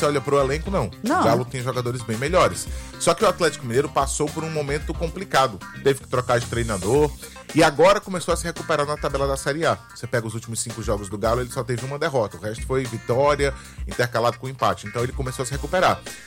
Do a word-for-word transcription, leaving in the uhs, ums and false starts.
você olha pro elenco, não. Não. O Galo tem jogadores bem melhores. Só que o Atlético Mineiro passou por um momento complicado. Teve que trocar de treinador. E agora começou a se recuperar na tabela da Série A. Você pega os últimos cinco jogos do Galo, ele só teve uma derrota. O resto foi vitória, intercalado com empate. Então ele começou a se recuperar.